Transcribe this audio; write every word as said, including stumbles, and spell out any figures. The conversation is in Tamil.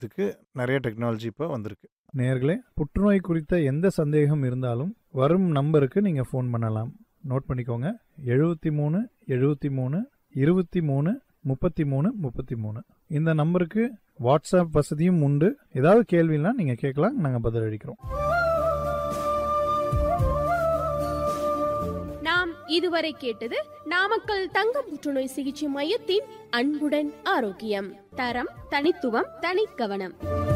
இதுக்கு நிறைய டெக்னாலஜி இப்போ வந்திருக்கு. நேயர்களே, புற்றுநோய் குறித்த எந்த சந்தேகம் இருந்தாலும் வரும் நம்பருக்கு நீங்கள் ஃபோன் பண்ணலாம். நோட் பண்ணிக்கோங்க. எழுபத்தி மூணு எழுபத்தி மூணு இருபத்தி மூணு முப்பத்தி மூணு முப்பத்தி மூணு. இந்த நம்பருக்கு வாட்ஸ்அப் வசதியும் உண்டு. ஏதாவது கேள்வினா நீங்கள் கேட்கலாம், நாங்கள் பதிலளிக்கிறோம். நாம் இதுவரை கேட்டது நாமக்கல் தங்க புற்றுநோய் சிகிச்சை மையத்தின் அன்புடன் ஆரோக்கியம். தரம், தனித்துவம், தனி கவனம்.